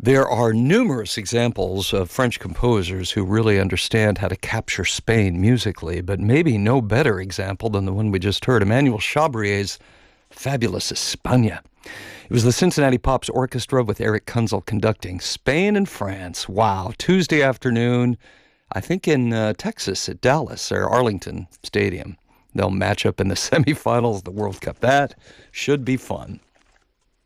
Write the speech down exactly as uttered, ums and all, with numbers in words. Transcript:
There are numerous examples of French composers who really understand how to capture Spain musically, but maybe no better example than the one we just heard, Emmanuel Chabrier's fabulous España. It was the Cincinnati Pops Orchestra with Eric Kunzel conducting Spain and France. Wow, Tuesday afternoon, I think in uh, Texas at Dallas or Arlington Stadium. They'll match up in the semifinals of the World Cup. That should be fun.